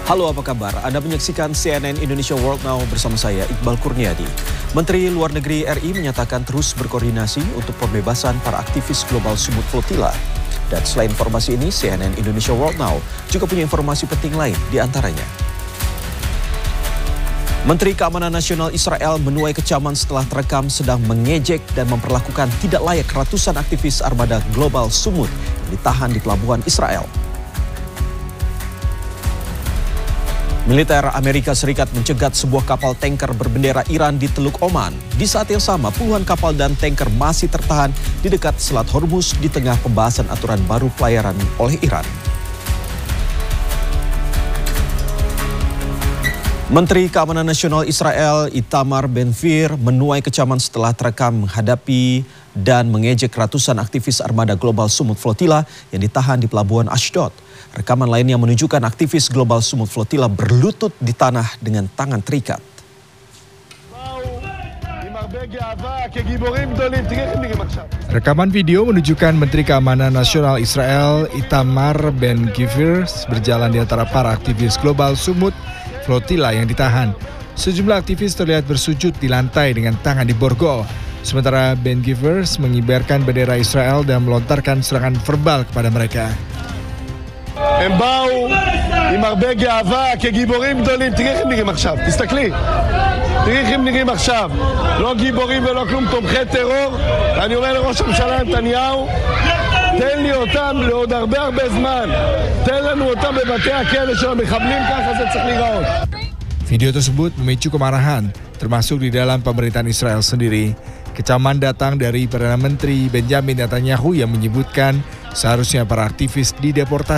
Halo, apa kabar? Anda menyaksikan CNN Indonesia World Now bersama saya, Iqbal Kurniadi. Menteri Luar Negeri RI menyatakan terus berkoordinasi untuk pembebasan para aktivis global Sumut Flotilla. Dan selain informasi ini, CNN Indonesia World Now juga punya informasi penting lain di antaranya. Menteri Keamanan Nasional Israel menuai kecaman setelah terekam sedang mengejek dan memperlakukan tidak layak ratusan aktivis armada global Sumut yang ditahan di pelabuhan Israel. Militer Amerika Serikat mencegat sebuah kapal tanker berbendera Iran di Teluk Oman. Di saat yang sama, puluhan kapal dan tanker masih tertahan di dekat Selat Hormuz di tengah pembahasan aturan baru pelayaran oleh Iran. Menteri Keamanan Nasional Israel Itamar Ben-Gvir menuai kecaman setelah terekam menghadapi dan mengejek ratusan aktivis armada global Sumut Flotilla yang ditahan di pelabuhan Ashdod. Rekaman lainnya menunjukkan aktivis global Sumut Flotilla berlutut di tanah dengan tangan terikat. Rekaman video menunjukkan Menteri Keamanan Nasional Israel Itamar Ben-Gvir berjalan di antara para aktivis global Sumut Flotilla yang ditahan. Sejumlah aktivis terlihat bersujud di lantai dengan tangan diborgol. Sementara Ben-Gvir mengibarkan bendera Israel dan melontarkan serangan verbal kepada mereka. הם באו עם הרבה גאווה כגיבורים גדולים. תראי איך הם נראים עכשיו, תסתכלי. תראי איך הם נראים עכשיו. לא גיבורים ולא כלום, תומכי טרור. אני אומר לראש הממשלה נתניהו, תן לי אותם לעוד הרבה זמן. תן לנו אותם בבתי הכלא של המחבלים, ככה זה צריך להיראות. Video tersebut memicu kemarahan, termasuk di dalam pemerintahan Israel sendiri. Kecaman datang dari Perdana Menteri Benjamin Netanyahu yang menyebutkan seharusnya para aktivis dideportasi